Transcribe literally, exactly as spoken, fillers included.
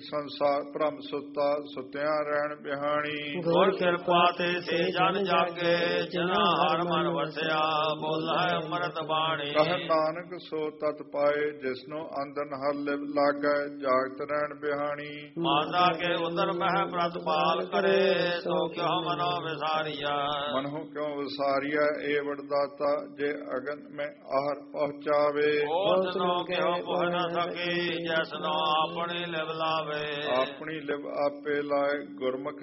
ਸੰਸਾਰ ਭ੍ਰਮ ਸੁੱਤਾ ਸੁੱਤਿਆਂ ਰਹਿਣ ਬਿਹਾਣੀ। ਗੁਰ ਕਿਰਪਾ ਤੇ ਸੇ ਜਨ ਜਾਗੇ ਜਿਨਾ ਹਰ ਮਨ ਵਸਿਆ ਬੋਲਾ ਅੰਮ੍ਰਿਤ ਬਾਣੀ। ਕਹਿ ਨਾਨਕ ਸੋ ਤਤ ਪਾਏ ਜਿਸਨੂੰ ਅੰਦਨ ਹਰ ਲਿਵ ਲਾਗੈ ਜਾਗਤ ਰਹਿਣ ਬਿਹਾਣੀ। ਮਾਤਾ ਕੇ ਉਦਰ ਮਹਿ ਪ੍ਰਤਪਾਲ ਕਰੇ ਸੋ ਕਿਉ ਮਨੋ ਵਿਸਾਰੀਆ। ਮਨਹੁ ਕਿਉ ਵਿਸਾਰੀਆ ਏ ਵਡਦਾਤਾ ਜੇ ਅਗਨ ਮੈਂ ਆਹਰ ਪਹੁੰਚਾਵੇ। ਉਸ ਨੂੰ ਕਿਉ ਪੁੱਛ ਨ ਸਕੀ ਜਿਸ ਨੂੰ ਆਪਣੀ ਲਿਵ ਲਾਵੇ। ਆਪਣੀ ਲਿਵ ਆਪੇ ਲਾਏ ਗੁਰਮੁਖ